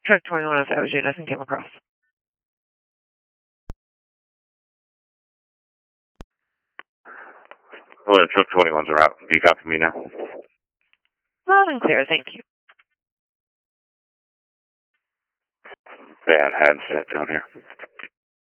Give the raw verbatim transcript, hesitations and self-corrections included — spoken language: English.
Truck twenty-one, if that was you, nothing came across. Hello, Truck twenty-ones are out. Do you copy me now? Loud and clear, thank you. Bad handset down here.